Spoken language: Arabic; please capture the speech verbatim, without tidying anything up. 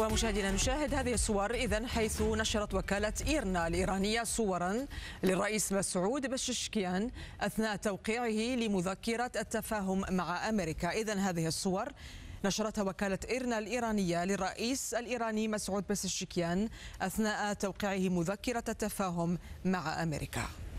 ومشاهدينا نشاهد هذه الصور إذن حيث نشرت وكالة إيرنا الإيرانية صورا للرئيس مسعود بششكيان أثناء توقيعه لمذكرة التفاهم مع أمريكا. إذن هذه الصور نشرتها وكالة إيرنا الإيرانية للرئيس الإيراني مسعود بششكيان أثناء توقيعه مذكرة التفاهم مع أمريكا.